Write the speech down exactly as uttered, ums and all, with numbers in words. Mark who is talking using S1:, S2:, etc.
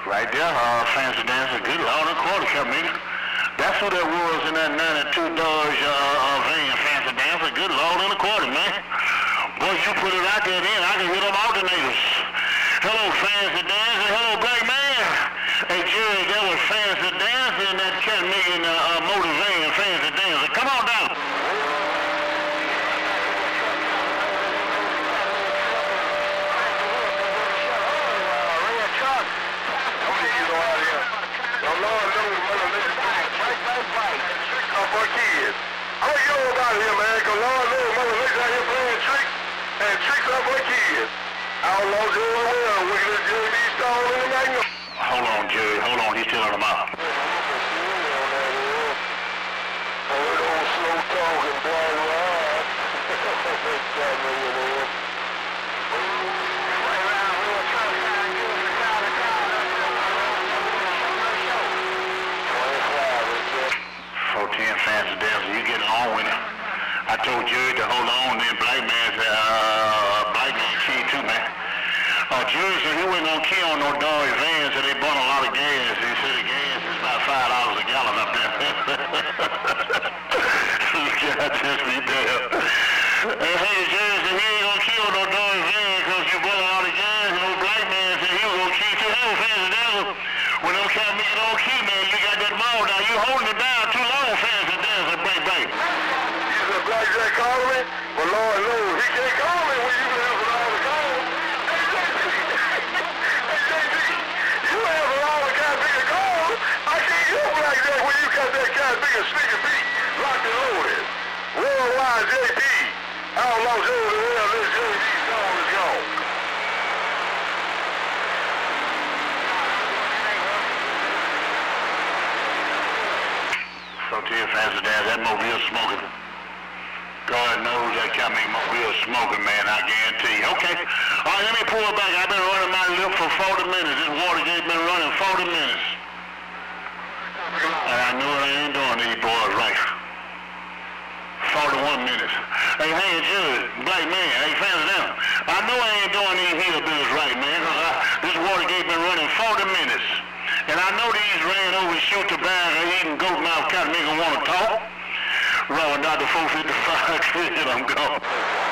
S1: Right there, uh, Fancy Dancer, good Lord, a quarter cup, nigga. That's what that was in that ninety-two Dodge uh, uh, van, Fancy Dancer, good Lord, and a quarter, man. Boy, you put it out there then, I can hear them alternators. Hello, Fancy Dancer, hello, black man. Hey, Jerry, that was Fancy Dancer and that cat making uh, uh, motor van, Fancy Dancer. Come on down.
S2: I want you all out here, man, because Lord knows mother niggas out here playing tricks and tricks up for kids. Outlaws everywhere, wicked as J B Stone in the Magnum.
S1: Hold on, Jerry, hold on, he's still on the mouth.
S2: Oh, it old slow talking, boy, ride.
S1: fourteen Fancy Dancer, you getting on with it. I told Jerry to hold on, then black man said, uh, black man key too, man. Uh, Jerry said he wasn't gonna key on no Dodge vans, so they bought a lot of gas. He said the gas is about five dollars a gallon up there. God just be damn. And hey, Jerry said he ain't gonna key on no Dodge van because you bought a lot of gas, and no black man said he was gonna key too. Hey, Fancy Dancer, when them cat niggas don't key, man, you got that ball now. You holding it down too long, Fancy Dancer, bang, bang.
S2: You said Black Jack calling me? But Lord knows, he can't call me when you answer all the calls. Hey, J B, hey, J B, you answer all the kind of bigger calls. I can't hear Black Jack when you got that kind of bigger sneaker beat locked and loaded. Worldwide J P, Outlaws everywhere, this J B song is gone.
S1: fourteen Fancy Dancer, that mobile smoking. God knows that got me mobile smoking, man, I guarantee you. Okay, all right, let me pull it back. I've been running my lip for forty minutes. This Watergate been running forty minutes. And I know I ain't doing these boys right. forty-one minutes. Hey, hey, Jude, black man, hey, Fancy Dancer, I know I ain't doing these hillbillies right, man. I, this Watergate been running forty minutes. And I know these ran over shoot the bag and eating goat mouth kind of nigga want to talk. Rolling out the four fifty-five, I'm gone.